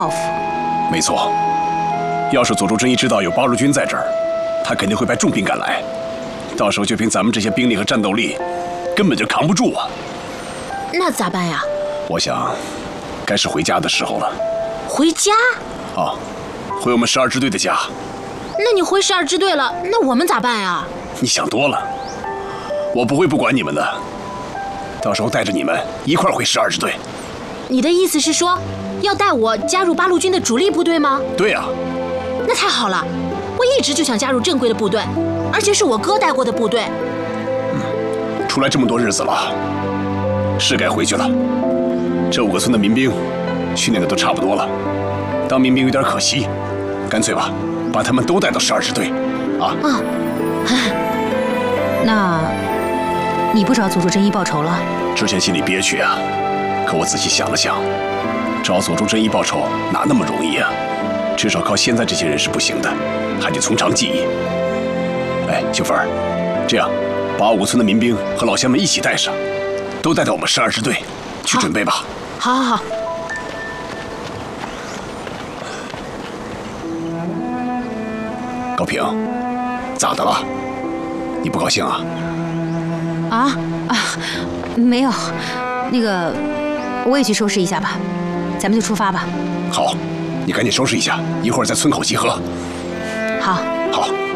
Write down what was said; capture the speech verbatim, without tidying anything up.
报复。 没错，要是佐助真一知道有八路军在这儿，他肯定会派重兵赶来，到时候就凭咱们这些兵力和战斗力，根本就扛不住啊。 那咋办呀？ 我想，该是回家的时候了。 回家？ 啊，回我们十二支队的家。 那你回十二支队了，那我们咋办呀？ 你想多了，我不会不管你们的，到时候带着你们一块儿回十二支队。 你的意思是说，要带我加入八路军的主力部队吗？ 对啊。 那太好了，我一直就想加入正规的部队，而且是我哥带过的部队。 嗯，出来这么多日子了，是该回去了。这五个村的民兵训练的都差不多了，当民兵有点可惜，干脆吧，把他们都带到十二支队。啊。 啊。 那，你不找佐助真一报仇了？ 之前心里憋屈啊，可我仔细想了想，找佐助真一报仇哪那么容易啊？至少靠现在这些人是不行的，还得从长计议。哎，秀芬儿，这样，把五村的民兵和老乡们一起带上，都带到我们十二支队去准备吧。 好，好，好。 高平，咋的了？你不高兴啊？ 啊啊，没有，那个，我也去收拾一下吧，咱们就出发吧。 好，你赶紧收拾一下，一会儿在村口集合。 好。 好。